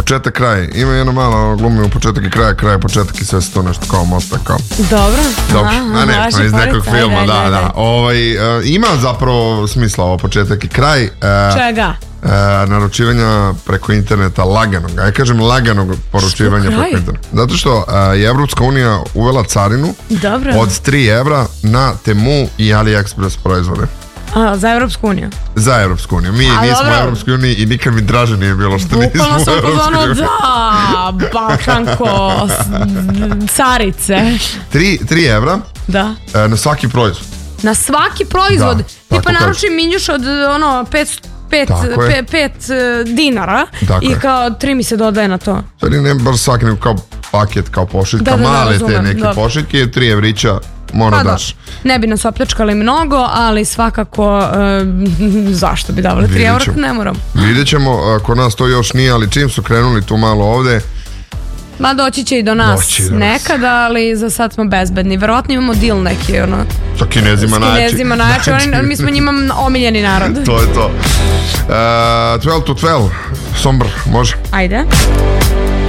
početak, kraj. Ima jedno malo glumi u početak i kraj, početak i sve se to nešto kao mosta, kao. Dobro. A ne, iz nekog filma, da. Ima zapravo smisla ovo početak i kraj. Čega? Naručivanja preko interneta laganog. Ja kažem laganog poručivanja preko interneta. Zato što je Evropska unija uvela carinu od 3 evra na Temu i AliExpress proizvode. Za Evropsku uniju? Za Evropsku uniju. Mi nismo u Evropskoj uniji i nikad mi draže nije bilo što nismo u Evropskoj uniji. Da, Balkanko, carice. 3 evra na svaki proizvod. Na svaki proizvod? Tipa naručim minjuš od 5 dinara i kao 3 mi se dodaje na to. Stvari ne baš svaki, nego kao paket, kao pošiljka, male te neke pošiljke, 3 evrića mora daš. Ne bi nas opljačkali mnogo, ali svakako zašto bi davali 3 evra, ne moram. Vidjet ćemo, kod nas to još nije, ali čim su krenuli tu malo ovde, ma doći će i do nas nekada, ali za sad smo bezbedni. Verovatno imamo deal neki, sa Kinezima najjači. Mi smo njima omiljeni narod. To je to. 12 to 12, Sombr, može? Ajde.